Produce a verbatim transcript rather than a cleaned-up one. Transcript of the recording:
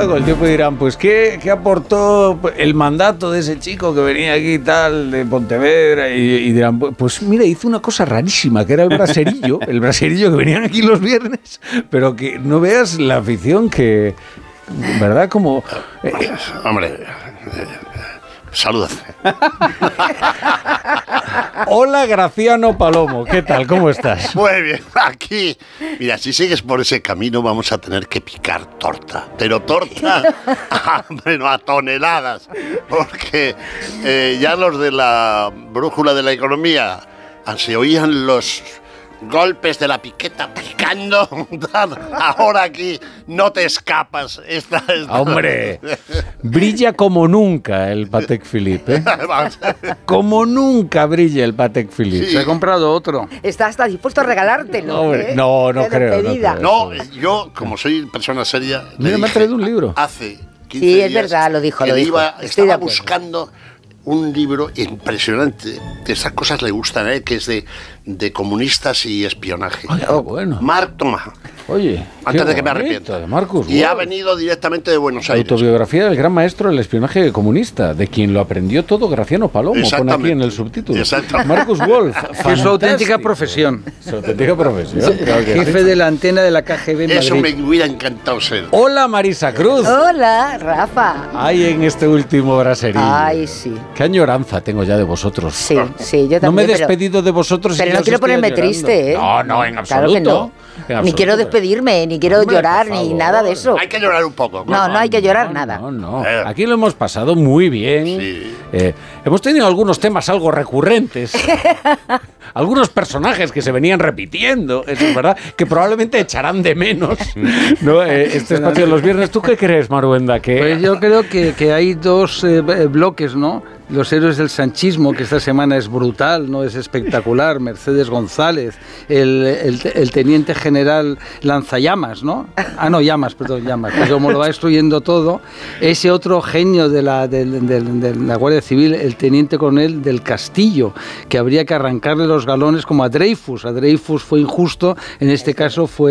con el tiempo dirán, pues ¿qué, qué aportó el mandato de ese chico que venía aquí y tal, de Pontevedra? Y, y dirán, pues mira, hizo una cosa rarísima, que era el braserillo, el braserillo que venían aquí los viernes, pero que no veas la afición que, ¿verdad? Como... Eh, Hombre... Salud. Hola, Graciano Palomo. ¿Qué tal? ¿Cómo estás? Muy bien, aquí. Mira, si sigues por ese camino vamos a tener que picar torta. Pero torta a, bueno, a toneladas. Porque eh, ya los de la brújula de la economía se oían los golpes de la piqueta picando. Ahora aquí no te escapas. Esta, esta... Hombre, brilla como nunca el Patek Philippe, ¿eh? Como nunca brilla el Patek Philippe. Sí. Se ha comprado otro. Está hasta dispuesto a regalártelo. Hombre, ¿eh? no, no De creo, no despedida. creo. No, yo, como soy persona seria, Mira, me ha traído un libro. Hace quince Sí, es días verdad, lo dijo, que lo le dijo. iba, Estoy de estaba acuerdo. buscando un libro impresionante, que esas cosas le gustan, ¿eh? Que es de, de comunistas y espionaje. Ay, qué bueno. Marc Thomas. Oye, Antes qué de que me bonito, arrepienta. de Marcus Y ha Wolf. venido directamente de Buenos La Aires. autobiografía del gran maestro del espionaje comunista, de quien lo aprendió todo Graciano Palomo, pone aquí Exactamente. en el subtítulo. Exactamente. Marcus Wolf. Que es su auténtica fantástico. profesión. Su auténtica profesión. Claro que Jefe sí. de la antena de la K G B en Eso Madrid. me hubiera encantado ser. Hola, Marisa Cruz. Hola, Rafa. Hay en este último braserillo. Ay, sí. Qué añoranza tengo ya de vosotros. Sí, sí, yo también. No me he pero- despedido de vosotros. Pero y no ya os quiero estoy ponerme añorando. triste, ¿eh? No, no, en Claro absoluto. que no. En Ni absoluto. quiero despedirme, ni quiero Hombre, llorar, por ni favor. nada de eso. Hay que llorar un poco. No, no hay que llorar No, nada. No, no. Eh. Aquí lo hemos pasado muy bien. Sí. Eh, hemos tenido algunos temas algo recurrentes. Algunos personajes que se venían repitiendo, eso es verdad, que probablemente echarán de menos, ¿no? Eh, este espacio de los viernes. ¿Tú qué crees, Maruenda? Que Pues yo creo que, que hay dos eh, bloques, ¿no? Los héroes del sanchismo, que esta semana es brutal, no es espectacular. Mercedes González, el, el, el teniente general Lanzallamas, ¿no? Ah, no, Llamas, perdón, Llamas, que como lo va destruyendo todo. Ese otro genio de la, de, de, de la Guardia Civil, el teniente coronel del Castillo, que habría que arrancarle los galones como a Dreyfus. A Dreyfus fue injusto, en este caso fue